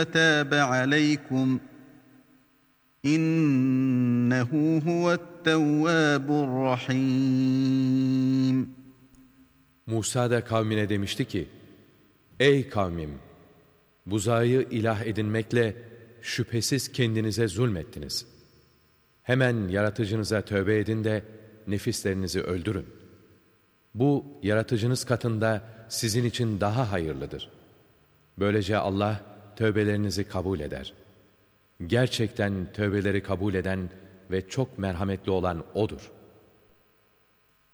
تَابَ عَلَيْكُمْ إِنَّهُ هُوَ التَّوَّابُ الرَّحِيمُ. Musa da kavmine demişti ki, ey kavmim! Buzağı ilah edinmekle şüphesiz kendinize zulmettiniz. Hemen yaratıcınıza tövbe edin de nefislerinizi öldürün. Bu yaratıcınız katında sizin için daha hayırlıdır. Böylece Allah tövbelerinizi kabul eder. Gerçekten tövbeleri kabul eden ve çok merhametli olan O'dur.